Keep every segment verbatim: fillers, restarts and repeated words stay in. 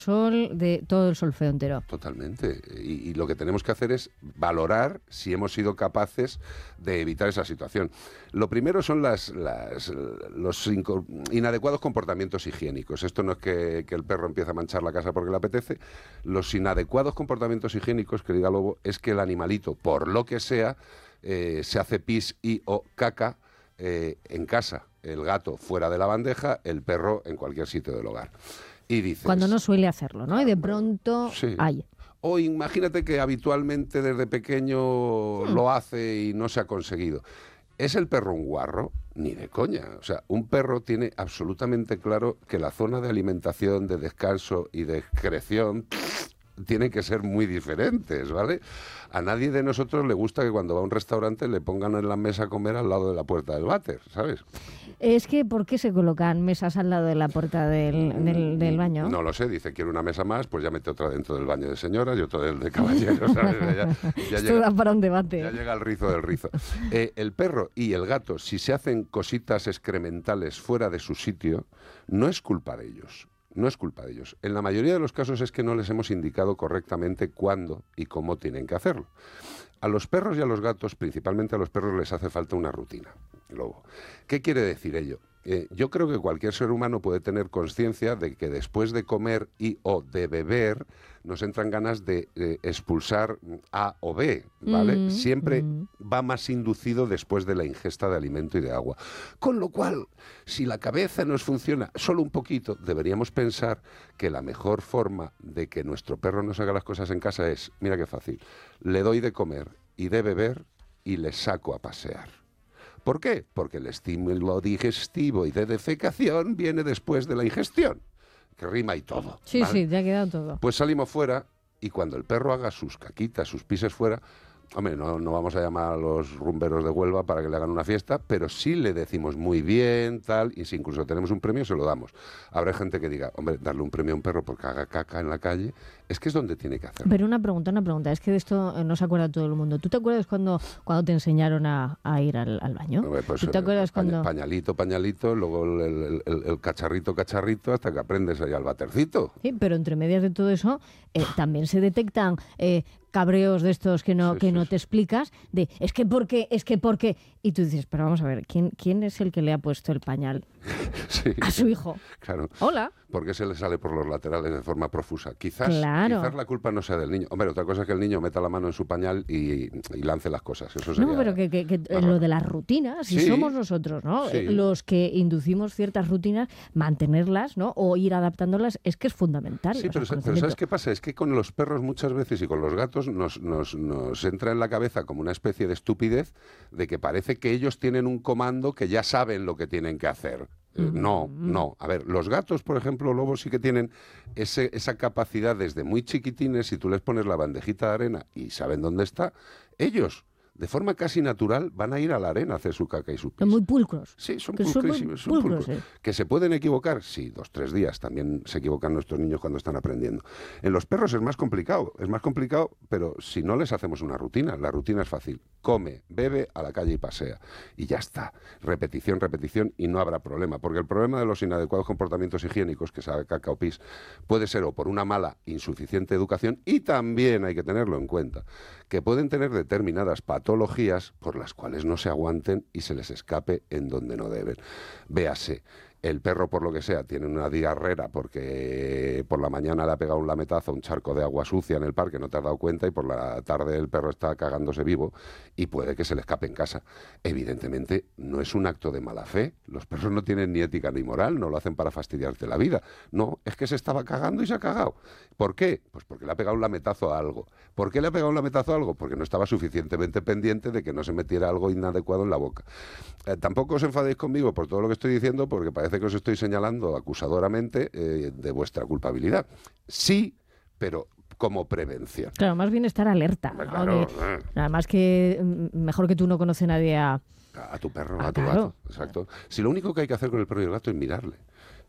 sol, de todo el solfeo entero. Totalmente. Y, y lo que tenemos que hacer es valorar si hemos sido capaces de evitar esa situación. Lo primero son las, las, los inco- inadecuados comportamientos higiénicos. Esto no es que, que el perro empiece a manchar la casa porque le apetece. Los inadecuados comportamientos higiénicos, querida Lobo, es que el animalito, por lo que sea, eh, se hace pis y o caca eh, en casa. El gato fuera de la bandeja, el perro en cualquier sitio del hogar. Y dices, cuando no suele hacerlo, ¿no? Y de pronto sí. hay. O imagínate que habitualmente desde pequeño Hmm. lo hace y no se ha conseguido. ¿Es el perro un guarro? Ni de coña. O sea, un perro tiene absolutamente claro que la zona de alimentación, de descanso y de excreción tienen que ser muy diferentes, ¿vale? A nadie de nosotros le gusta que cuando va a un restaurante le pongan en la mesa a comer al lado de la puerta del váter, ¿sabes? Es que, ¿por qué se colocan mesas al lado de la puerta del, del, del baño? No lo sé, dice, quiero una mesa más, pues ya mete otra dentro del baño de señoras y otra del de caballeros, ¿sabes? Ya, ya Esto llega, da para un debate. ya llega el rizo del rizo. Eh, el perro y el gato, si se hacen cositas excrementales fuera de su sitio, no es culpa de ellos. No es culpa de ellos. En la mayoría de los casos es que no les hemos indicado correctamente cuándo y cómo tienen que hacerlo. A los perros y a los gatos, principalmente a los perros, les hace falta una rutina, Lobo. ¿Qué quiere decir ello? Eh, yo creo que cualquier ser humano puede tener conciencia de que después de comer y o de beber nos entran ganas de eh, expulsar A o B, ¿vale? Mm, Siempre mm. va más inducido después de la ingesta de alimento y de agua. Con lo cual, si la cabeza nos funciona solo un poquito, deberíamos pensar que la mejor forma de que nuestro perro nos haga las cosas en casa es, mira qué fácil, le doy de comer y de beber y le saco a pasear. ¿Por qué? Porque el estímulo digestivo y de defecación viene después de la ingestión, que rima y todo. Sí, ¿vale? sí, te ha quedado todo. Pues salimos fuera y cuando el perro haga sus caquitas, sus pises fuera, hombre, no, no vamos a llamar a los rumberos de Huelva para que le hagan una fiesta, pero sí le decimos muy bien, tal, y si incluso tenemos un premio, se lo damos. Habrá gente que diga, hombre, darle un premio a un perro porque haga caca en la calle, es que es donde tiene que hacerlo. Pero una pregunta, una pregunta, es que de esto eh, no se acuerda todo el mundo. ¿Tú te acuerdas cuando, cuando te enseñaron a, a ir al, al baño? Hombre, pues, ¿Tú te acuerdas paña- cuando...? Pañalito, pañalito, luego el, el- el- el cacharrito, cacharrito, hasta que aprendes ahí al batercito. Sí, pero entre medias de todo eso eh, también se detectan eh, cabreos de estos que no Sí, que sí, no sí. te explicas, de es que por qué, es que por qué. Y tú dices, pero vamos a ver, ¿quién, quién es el que le ha puesto el pañal Sí, a su hijo? claro. Hola. Porque se le sale por los laterales de forma profusa. Quizás, Claro. quizás la culpa no sea del niño. Hombre, otra cosa es que el niño meta la mano en su pañal y, y lance las cosas. Eso sería No, pero que, que- que más lo raro. de las rutinas, si Sí. somos nosotros, ¿no? Sí. Eh, Los que inducimos ciertas rutinas, mantenerlas, ¿no? O ir adaptándolas, es que es fundamental. Sí, o sea, pero, sa- pero conocimiento. ¿sabes qué pasa? Es que con los perros muchas veces y con los gatos nos, nos, nos entra en la cabeza como una especie de estupidez de que parece que ellos tienen un comando que ya saben lo que tienen que hacer. Eh, No, no. A ver, los gatos, por ejemplo, lobos sí que tienen ese, esa capacidad desde muy chiquitines, si tú les pones la bandejita de arena y saben dónde está, ellos, de forma casi natural, van a ir a la arena a hacer su caca y su pis. Son muy pulcros. Sí, son Que son muy pulcrísimos, son pulcros, pulcros. eh. ¿Que se pueden equivocar? Sí, dos, tres días. También se equivocan nuestros niños cuando están aprendiendo. En los perros es más complicado, es más complicado, pero si no les hacemos una rutina, la rutina es fácil. Come, bebe, a la calle y pasea. Y ya está. Repetición, repetición y no habrá problema. Porque el problema de los inadecuados comportamientos higiénicos, que sabe caca o pis, puede ser o por una mala, insuficiente educación, y también hay que tenerlo en cuenta, que pueden tener determinadas patologías por las cuales no se aguanten y se les escape en donde no deben. Véase, el perro, por lo que sea, tiene una diarrea porque por la mañana le ha pegado un lametazo a un charco de agua sucia en el parque, no te has dado cuenta, y por la tarde el perro está cagándose vivo y puede que se le escape en casa. Evidentemente, no es un acto de mala fe. Los perros no tienen ni ética ni moral, no lo hacen para fastidiarte la vida. No, es que se estaba cagando y se ha cagado. ¿Por qué? Pues porque le ha pegado un lametazo a algo. ¿Por qué le ha pegado un lametazo a algo? Porque no estaba suficientemente pendiente de que no se metiera algo inadecuado en la boca. Eh, tampoco os enfadéis conmigo por todo lo que estoy diciendo, porque parece que os estoy señalando acusadoramente eh, de vuestra culpabilidad. Sí, pero como prevención. Claro, más bien estar alerta. ¿no? Claro, Que- eh. Además que mm, mejor que tú no conoce nadie a... A tu perro, Ah, a tu claro. gato, exacto. Si lo único que hay que hacer con el perro y el gato es mirarle.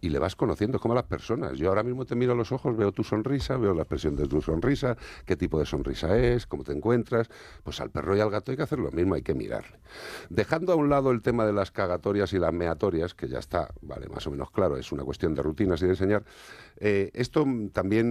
y le vas conociendo como a las personas. Yo ahora mismo te miro a los ojos, veo tu sonrisa, veo la expresión de tu sonrisa, qué tipo de sonrisa es, cómo te encuentras. Pues al perro y al gato hay que hacer lo mismo, hay que mirarle. Dejando a un lado el tema de las cagatorias y las meatorias, que ya está, vale, más o menos claro, es una cuestión de rutinas y de enseñar, eh, esto también